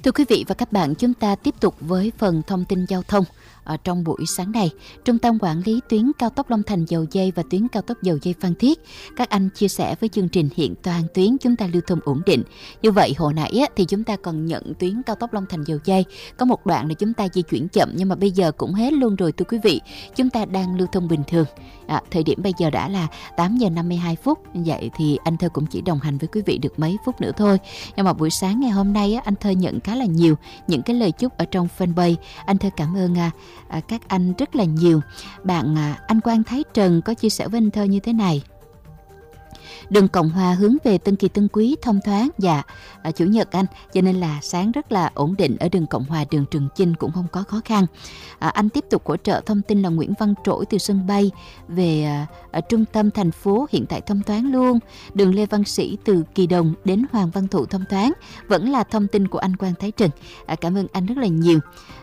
Thưa quý vị và các bạn, chúng ta tiếp tục với phần thông tin giao thông. Trong buổi sáng này, Trung tâm Quản lý tuyến cao tốc Long Thành - Dầu Giây và tuyến cao tốc Dầu Giây - Phan Thiết, các anh chia sẻ với chương trình hiện toàn tuyến chúng ta lưu thông ổn định. Như vậy hồi nãy thì chúng ta còn nhận tuyến cao tốc Long Thành - Dầu Giây có một đoạn là chúng ta di chuyển chậm, nhưng mà bây giờ cũng hết luôn rồi thưa quý vị. Chúng ta đang lưu thông bình thường. Thời điểm bây giờ đã là 8 giờ 52 phút. Vậy thì anh Thơ cũng chỉ đồng hành với quý vị được mấy phút nữa thôi. Nhưng mà buổi sáng ngày hôm nay anh Thơ nhận khá là nhiều những cái lời chúc ở trong fanpage. Anh Thơ cảm ơn các anh rất là nhiều. Bạn anh Quang Thái Trần có chia sẻ với anh Thơ như thế này: đường Cộng Hòa hướng về Tân Kỳ Tân Quý thông thoáng. Dạ, chủ nhật anh, cho nên là sáng rất là ổn định ở đường Cộng Hòa, đường Trường Chinh cũng không có khó khăn. Anh tiếp tục hỗ trợ thông tin là Nguyễn Văn Trỗi từ sân bay về ở trung tâm thành phố hiện tại thông thoáng luôn. Đường Lê Văn Sĩ từ Kỳ Đồng đến Hoàng Văn Thụ thông thoáng. Vẫn là thông tin của anh Quang Thái Trần. Cảm ơn anh rất là nhiều.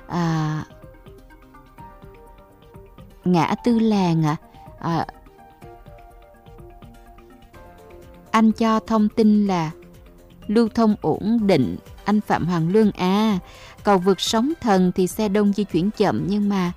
Ngã tư làng anh cho thông tin là lưu thông ổn định. Anh Phạm Hoàng Luân cầu vượt Sóng Thần thì xe đông di chuyển chậm, nhưng mà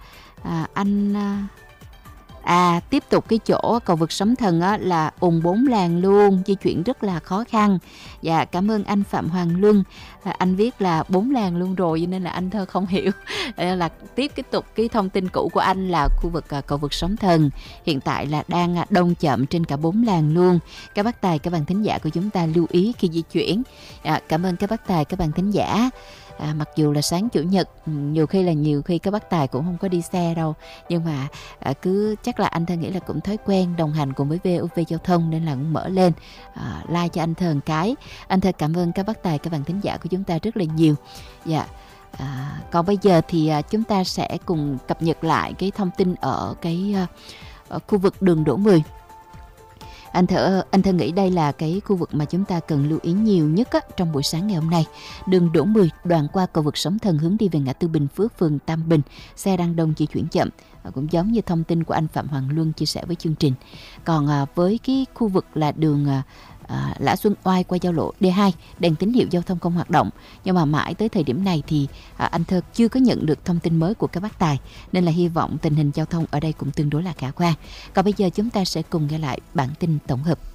tiếp tục cái chỗ cầu vượt Sóng Thần là ùn 4 làn luôn, di chuyển rất là khó khăn. Dạ, cảm ơn anh Phạm Hoàng Luân. Anh viết là 4 làn luôn rồi, cho nên là anh Thơ không hiểu. Là tiếp tục cái thông tin cũ của anh là khu vực cầu vượt Sóng Thần hiện tại là đang đông chậm trên cả 4 làn luôn. Các bác tài, các bạn thính giả của chúng ta lưu ý khi di chuyển. Cảm ơn các bác tài, các bạn thính giả. Mặc dù là sáng chủ nhật, nhiều khi các bác tài cũng không có đi xe đâu, nhưng mà cứ chắc là anh Thơ nghĩ là cũng thói quen đồng hành cùng với VOV Giao thông nên là cũng mở lên like cho anh Thơ một cái. Anh Thơ cảm ơn các bác tài, các bạn thính giả của chúng ta rất là nhiều. Dạ. Còn bây giờ thì chúng ta sẽ cùng cập nhật lại cái thông tin ở cái khu vực đường Đỗ Mười. Anh Thơ nghĩ đây là cái khu vực mà chúng ta cần lưu ý nhiều nhất trong buổi sáng ngày hôm nay. Đường Đỗ Mười đoạn qua cầu vượt Sóng Thần hướng đi về ngã tư Bình Phước, phường Tam Bình, xe đang đông di chuyển chậm. Cũng giống như thông tin của anh Phạm Hoàng Luân chia sẻ với chương trình. Còn với cái khu vực là đường Lã Xuân Oai qua giao lộ D2, đèn tín hiệu giao thông không hoạt động, nhưng mà mãi tới thời điểm này thì anh Thơ chưa có nhận được thông tin mới của các bác tài, nên là hy vọng tình hình giao thông ở đây cũng tương đối là khả quan. Còn bây giờ chúng ta sẽ cùng nghe lại bản tin tổng hợp.